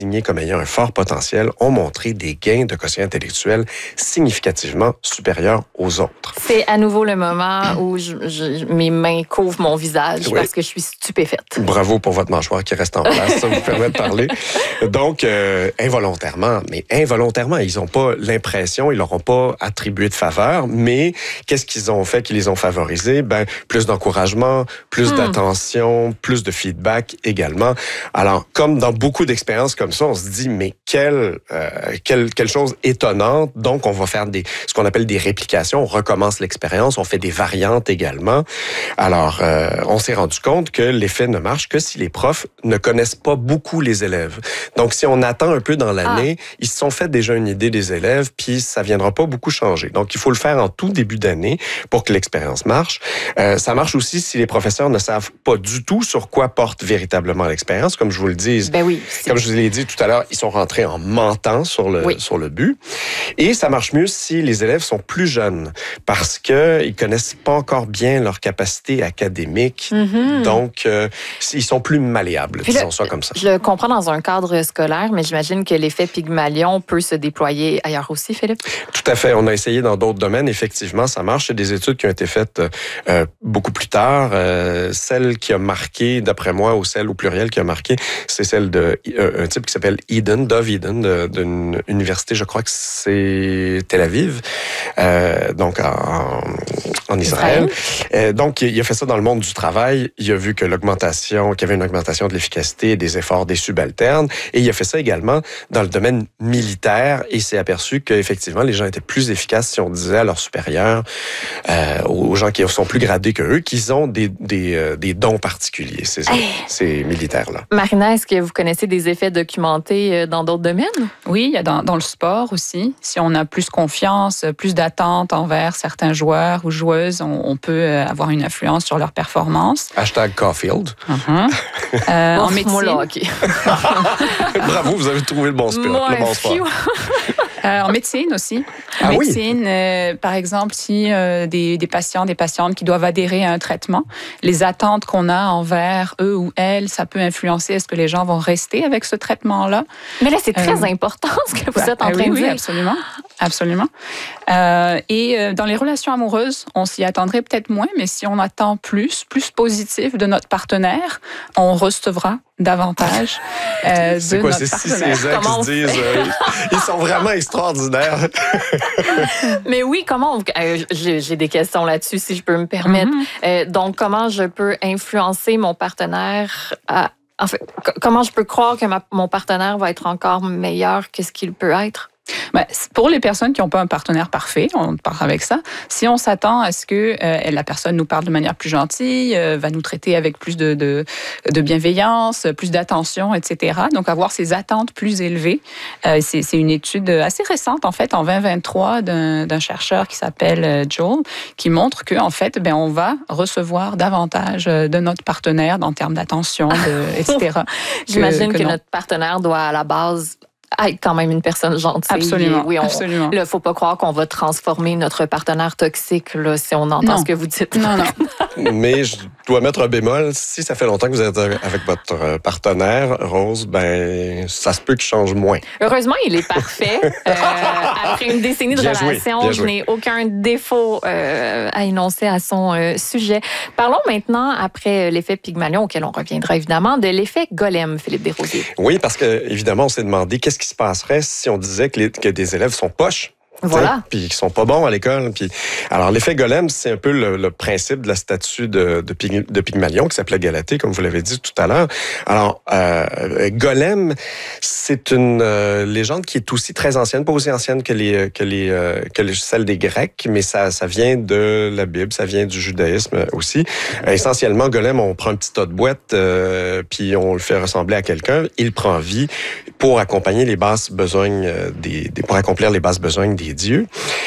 désignés comme ayant un fort potentiel ont montré des gains de quotient intellectuel significativement supérieurs aux autres. C'est à nouveau le moment où mes mains couvrent mon visage parce que je suis stupéfaite. Bravo pour votre mâchoire qui reste en place, ça vous permet de parler. Donc, involontairement, ils n'ont pas l'impression, ils leur ont pas attribué de faveur, mais qu'est-ce qu'ils ont fait qui les ont favorisés? Plus d'encouragement, plus d'attention, plus de feedback également. Alors, comme dans beaucoup d'expériences comme ça, on se dit, mais quelle chose étonnante. Donc, on va faire ce qu'on appelle des réplications. On recommence l'expérience, on fait des variantes également. Alors, on s'est rendu compte que l'effet ne marche que si les profs ne connaissent pas beaucoup les élèves. Donc, si on attend un peu dans l'année, ils se sont fait déjà une idée des élèves, puis ça viendra pas beaucoup changer. Donc, il faut le faire en tout début d'année pour que l'expérience marche. Ça marche aussi si les professeurs ne savent pas du tout sur quoi porte véritablement l'expérience, comme je vous le dis. Comme je vous l'ai dit tout à l'heure, ils sont rentrés en mentant sur le but. Et ça marche mieux si les élèves sont plus jeunes, parce qu'ils connaissent pas encore bien leurs capacités académiques. Donc, ils sont plus malléables, disons ça comme ça. Je le comprends dans un cadre scolaire, mais j'imagine que l'effet Pygmalion peut se déployer ailleurs aussi, Philippe? Tout à fait. On a essayé dans d'autres domaines. Effectivement, ça marche. Il y a des études qui ont été faites beaucoup plus tard. Celle qui a marqué, d'après moi, ou celle au pluriel qui a marqué, c'est celle d'un type qui s'appelle Dov Eden, d'une université, je crois que c'est Tel Aviv, donc en Israël. Donc, il a fait ça dans le monde du travail. Il a vu qu'il y avait une augmentation de l'efficacité et des efforts des subalternes. Et il a fait ça également dans le domaine militaire et s'est aperçu qu'effectivement, les gens étaient plus efficaces si on disait à leurs supérieurs, aux gens qui sont plus gradés qu'eux, qu'ils ont des dons particuliers, ces militaires-là. Marina, est-ce que vous connaissez des effets documentés dans d'autres domaines? Oui, il y a dans le sport aussi. Si on a plus confiance, plus d'attente envers certains joueurs ou joueuses, on peut avoir une influence sur leur performance. #Caulfield. En médecine. Moi, là, OK. Bravo, vous avez trouvé le bon sport. En médecine aussi. Ah médecine, par exemple, si des patients, des patientes qui doivent adhérer à un traitement, les attentes qu'on a envers eux ou elles, ça peut influencer est-ce que les gens vont rester avec ce traitement-là. Mais là, c'est très important ce que vous êtes en train de dire. Oui, absolument. Et dans les relations amoureuses, on s'y attendrait peut-être moins, mais si on attend plus positif de notre partenaire, on recevra davantage c'est quoi, c'est ces ex qui se disent ils sont vraiment extraordinaires. Mais oui, comment j'ai des questions là-dessus si je peux me permettre. Donc comment je peux influencer mon partenaire comment je peux croire que mon partenaire va être encore meilleur que ce qu'il peut être? Pour les personnes qui n'ont pas un partenaire parfait, on part avec ça. Si on s'attend à ce que la personne nous parle de manière plus gentille, va nous traiter avec plus de bienveillance, plus d'attention, etc. Donc, avoir ces attentes plus élevées. C'est une étude assez récente, en fait, en 2023, d'un chercheur qui s'appelle Joel, qui montre qu'en fait, on va recevoir davantage de notre partenaire en termes d'attention, etc. J'imagine que notre partenaire doit, à la base, être quand même une personne gentille. Absolument. Absolument. Là, faut pas croire qu'on va transformer notre partenaire toxique là, si on entend ce que vous dites. Non. Mais je dois mettre un bémol. Si ça fait longtemps que vous êtes avec votre partenaire, Rose, ça se peut qu'il change moins. Heureusement, il est parfait. Après une décennie de relation, je n'ai aucun défaut à énoncer à son sujet. Parlons maintenant, après l'effet Pygmalion, auquel on reviendra évidemment, de l'effet Golem, Philippe Desrosiers. Oui, parce que évidemment, on s'est demandé qu'est-ce qui se passerait si on disait que des élèves sont poches. Voilà. Puis qui sont pas bons à l'école. Puis alors l'effet Golem, c'est un peu le principe de la statue de Pygmalion qui s'appelait Galatée, comme vous l'avez dit tout à l'heure. Alors Golem, c'est une légende qui est aussi très ancienne, pas aussi ancienne que celle des Grecs, mais ça vient de la Bible, ça vient du judaïsme aussi. Essentiellement, Golem, on prend un petit tas de boîtes, puis on le fait ressembler à quelqu'un. Il prend vie pour accompagner les basses besognes pour accomplir les basses besognes des dieux.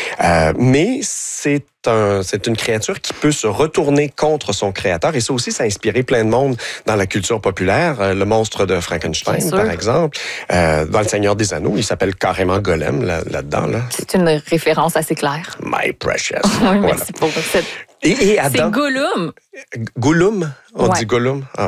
Mais c'est une créature qui peut se retourner contre son créateur. Et ça aussi, ça a inspiré plein de monde dans la culture populaire. Le monstre de Frankenstein, par exemple. Dans Le Seigneur des Anneaux, il s'appelle carrément Golem là-dedans. Là. C'est une référence assez claire. My precious. Oui, merci pour cette... Et Adam... C'est Gollum. Gollum? On dit Gollum? Ah bon.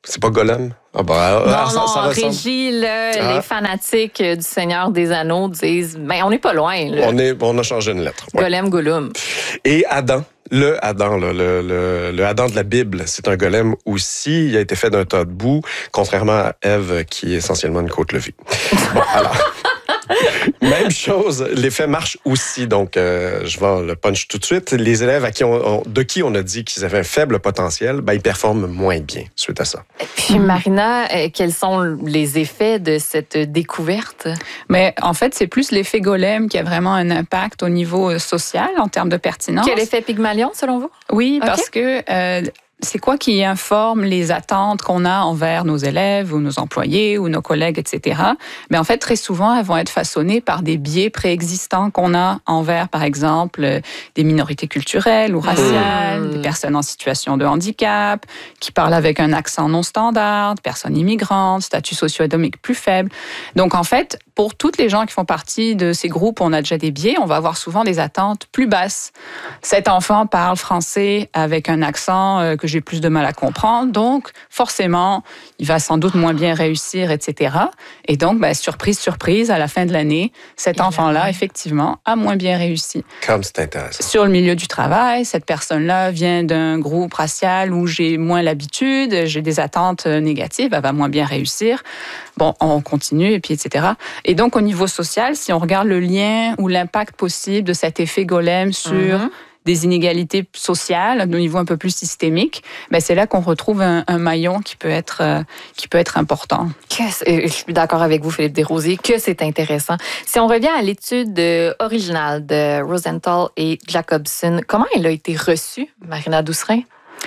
C'est pas Golem? Non, ça ressemble. Régie, là, les fanatiques du Seigneur des Anneaux disent, on n'est pas loin. Là. On a changé une lettre. Ouais. Golem, Gollum. Et Adam. Le Adam, là, le Adam de la Bible, c'est un golem aussi. Il a été fait d'un tas de boue, contrairement à Ève, qui est essentiellement une côte levée. Bon, alors... Même chose, l'effet marche aussi. Donc, je vais le punch tout de suite. Les élèves de qui on a dit qu'ils avaient un faible potentiel, ils performent moins bien suite à ça. Puis, Marina, quels sont les effets de cette découverte? Mais en fait, c'est plus l'effet golem qui a vraiment un impact au niveau social en termes de pertinence. Quel effet Pygmalion, selon vous? Oui, parce que... c'est quoi qui informe les attentes qu'on a envers nos élèves ou nos employés ou nos collègues, etc. Mais en fait, très souvent, elles vont être façonnées par des biais préexistants qu'on a envers, par exemple, des minorités culturelles ou raciales, des personnes en situation de handicap, qui parlent avec un accent non standard, personnes immigrantes, statut socio-économique plus faible. Donc, en fait, pour toutes les gens qui font partie de ces groupes où on a déjà des biais, on va avoir souvent des attentes plus basses. Cet enfant parle français avec un accent que j'ai plus de mal à comprendre, donc forcément, il va sans doute moins bien réussir, etc. Et donc, surprise, surprise, à la fin de l'année, cet enfant-là, effectivement, a moins bien réussi. Comme c'est intéressant. Sur le milieu du travail, cette personne-là vient d'un groupe racial où j'ai moins l'habitude, j'ai des attentes négatives, elle va moins bien réussir. Bon, on continue, et puis etc. Et donc, au niveau social, si on regarde le lien ou l'impact possible de cet effet golem sur des inégalités sociales, au niveau un peu plus systémique, c'est là qu'on retrouve un maillon qui peut être important. Je suis d'accord avec vous, Philippe Desrosiers, que c'est intéressant. Si on revient à l'étude originale de Rosenthal et Jacobson, comment elle a été reçue, Marina Doucerin?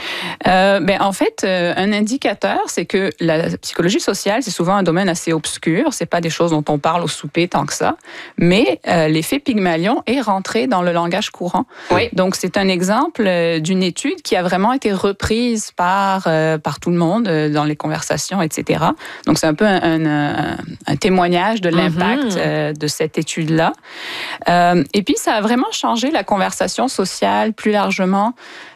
En fait, un indicateur, c'est que la psychologie sociale, c'est souvent un domaine assez obscur. C'est pas des choses dont on parle au souper tant que ça. Mais l'effet Pygmalion est rentré dans le langage courant. Oui. Donc, c'est un exemple d'une étude qui a vraiment été reprise par tout le monde dans les conversations, etc. Donc, c'est un peu un témoignage de l'impact de cette étude-là. Et puis, ça a vraiment changé la conversation sociale plus largement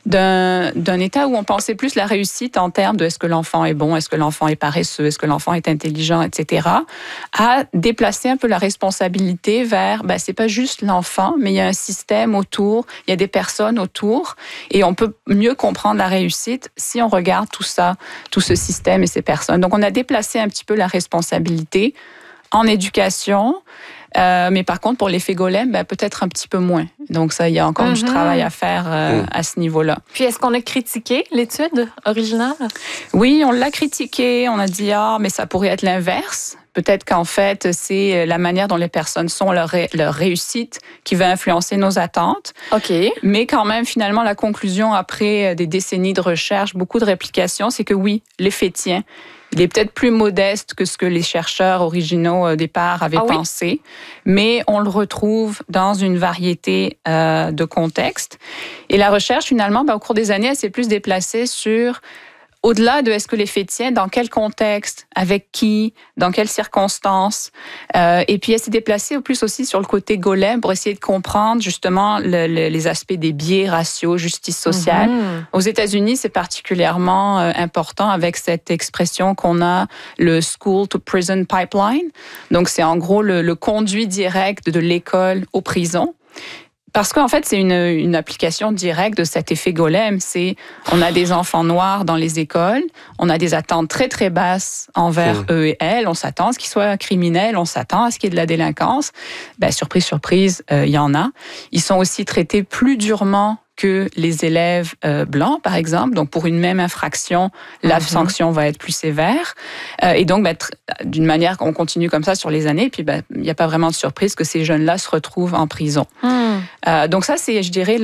d'un état où on pensait plus la réussite en termes de est-ce que l'enfant est bon, est-ce que l'enfant est paresseux, est-ce que l'enfant est intelligent, etc., à déplacer un peu la responsabilité vers, c'est pas juste l'enfant, mais il y a un système autour, il y a des personnes autour, et on peut mieux comprendre la réussite si on regarde tout ça, tout ce système et ces personnes. Donc, on a déplacé un petit peu la responsabilité en éducation, mais par contre, pour l'effet golem, peut-être un petit peu moins. Donc ça, il y a encore du travail à faire à ce niveau-là. Puis, est-ce qu'on a critiqué l'étude originale? Oui, on l'a critiqué. On a dit, mais ça pourrait être l'inverse. Peut-être qu'en fait, c'est la manière dont les personnes sont, leur réussite, qui va influencer nos attentes. OK. Mais quand même, finalement, la conclusion, après des décennies de recherche, beaucoup de réplications, c'est que oui, l'effet tient. Il est peut-être plus modeste que ce que les chercheurs originaux au départ avaient pensé, mais on le retrouve dans une variété de contextes. Et la recherche, finalement, au cours des années, elle s'est plus déplacée sur... Au-delà de est-ce que l'effet tient, dans quel contexte, avec qui, dans quelles circonstances. Et puis, elle s'est déplacée au plus aussi sur le côté golem pour essayer de comprendre justement les aspects des biais raciaux, justice sociale. Aux États-Unis, c'est particulièrement important avec cette expression qu'on a, le school to prison pipeline. Donc, c'est en gros le conduit direct de l'école aux prisons. Parce qu'en fait, c'est une application directe de cet effet golem. On a des enfants noirs dans les écoles, on a des attentes très, très basses envers eux et elles. On s'attend à ce qu'ils soient criminels, on s'attend à ce qu'il y ait de la délinquance. Surprise, surprise, il y en a. Ils sont aussi traités plus durement que les élèves blancs, par exemple. Donc, pour une même infraction, la sanction va être plus sévère. Et donc, d'une manière, on continue comme ça sur les années. Puis, il n'y a pas vraiment de surprise que ces jeunes-là se retrouvent en prison. Donc, ça, c'est, je dirais,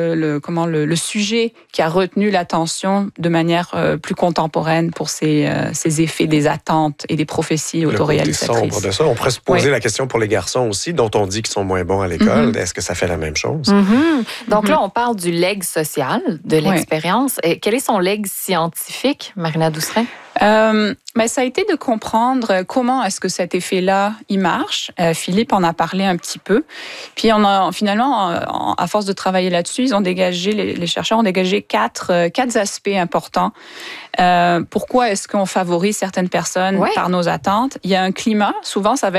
le sujet qui a retenu l'attention de manière plus contemporaine pour ces effets des attentes et des prophéties autoréalisatrices. Le côté sombre de ça. On pourrait se poser la question pour les garçons aussi, dont on dit qu'ils sont moins bons à l'école. Est-ce que ça fait la même chose? Donc là, on parle du legs social, de l'expérience. Quel est son legs scientifique, Marina Doucerin? Ça a été de comprendre comment est-ce que cet effet-là, il marche. Philippe en a parlé un petit peu. Puis on a finalement, à force de travailler là-dessus, ils ont dégagé, les chercheurs ont dégagé quatre aspects importants. Pourquoi est-ce qu'on favorise certaines personnes par nos attentes? Il y a un climat. Souvent, ça va